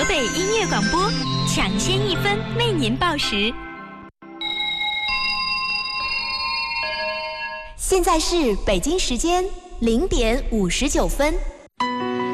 北音乐广播，抢先1分为您报时。现在是北京时间0点59分。